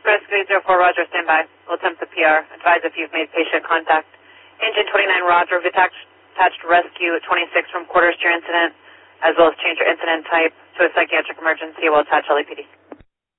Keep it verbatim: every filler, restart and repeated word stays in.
Rescue eight zero four, Roger, stand by. We'll attempt the P R. Advise if you've made patient contact. Engine twenty-nine, Roger, we've attached, attached rescue twenty-six from quarters to your incident, as well as change your incident type to a psychiatric emergency. We'll attach L A P D.